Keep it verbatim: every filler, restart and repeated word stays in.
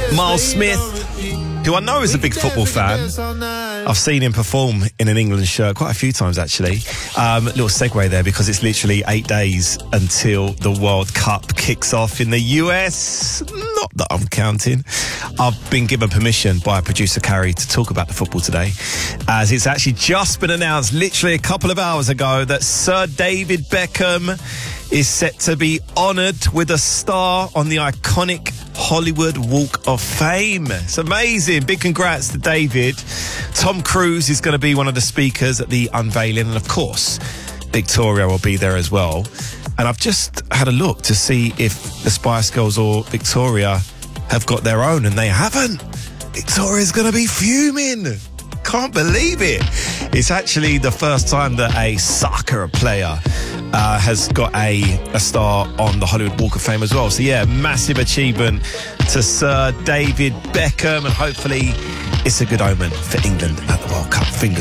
Miles Smith, who I know is a big football fan. I've seen him perform in an England shirt quite a few times, actually. Um, little segue there, because it's literally eight days until the World Cup kicks off in the U S. Not that I'm counting. I've been given permission by producer Carrie to talk about the football today, as it's actually just been announced literally a couple of hours ago that Sir David Beckham is set to be honoured with a star on the iconic Hollywood Walk of Fame. It's amazing. Big congrats to David. Tom Cruise is going to be one of the speakers at the unveiling, and of course, Victoria will be there as well. And I've just had a look to see if the Spice Girls or Victoria have got their own, and they haven't. Victoria's going to be fuming. Can't believe it. It's actually the first time that a soccer player uh, has got a, a star on the Hollywood Walk of Fame as well. So yeah, massive achievement to Sir David Beckham, and hopefully it's a good omen for England at the World Cup. Fingers